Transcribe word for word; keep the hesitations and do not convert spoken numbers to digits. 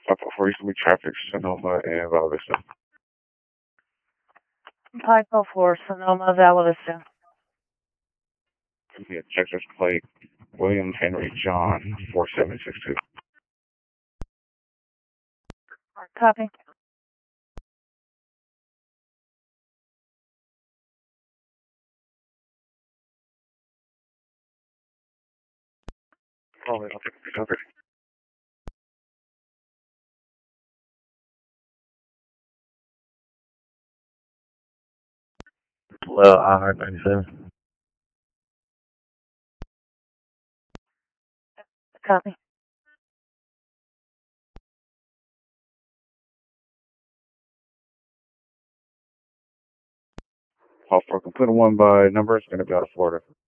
Up for recently traffic, Sonoma and Val Vista. Typo for Sonoma, Vala Vista. Yeah, Texas plate, William Henry John, four seven six two. Copy. Oh, I'll take the cover. Well, I heard ninety-seven. Copy. Call for complete one by number. It's going to be out of Florida.